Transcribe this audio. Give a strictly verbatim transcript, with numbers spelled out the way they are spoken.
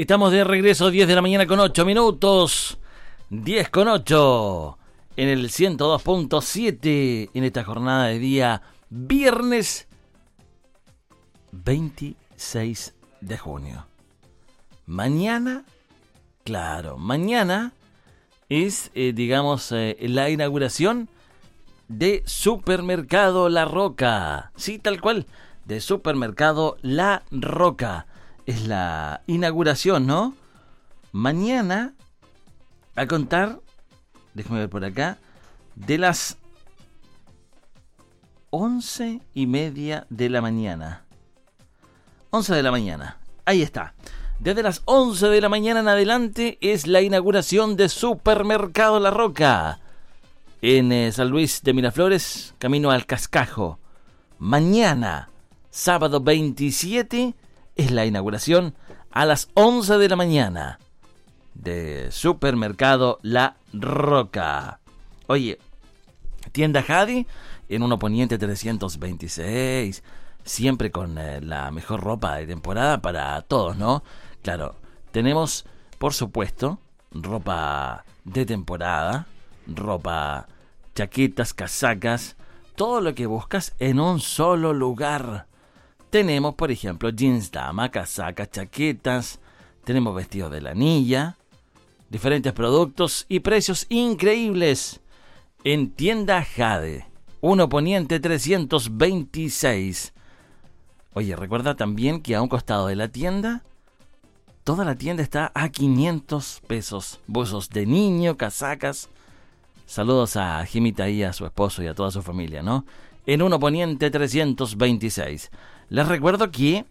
Estamos de regreso, diez de la mañana con ocho minutos. diez con ocho en el ciento dos punto siete en esta jornada de día viernes veintiséis de junio. Mañana, claro, mañana es, eh, digamos, eh, la inauguración de Supermercado La Roca. Sí, tal cual, de Supermercado La Roca. Es la inauguración, ¿no? Mañana, a contar, déjame ver por acá, de las once y media de la mañana. Once de la mañana, ahí está. Desde las once de la mañana en adelante es la inauguración de Supermercado La Roca. En eh, San Luis de Miraflores, camino al Cascajo. Mañana, sábado veintisiete, es la inauguración a las once de la mañana de Supermercado La Roca. Oye, tienda Jadi en un Poniente trescientos veintiséis, siempre con eh, la mejor ropa de temporada para todos, ¿no? Claro, tenemos, por supuesto, ropa de temporada, ropa, chaquetas, casacas, todo lo que buscas en un solo lugar. Tenemos, por ejemplo, jeans dama, casacas, chaquetas, tenemos vestidos de lanilla, diferentes productos y precios increíbles en tienda Jadi, uno Poniente trescientos veintiséis. Oye, recuerda también que a un costado de la tienda, toda la tienda está a quinientos pesos. Buzos de niño, casacas. Saludos a Jimita y a su esposo y a toda su familia, ¿no? En uno Poniente trescientos veintiséis. Les recuerdo que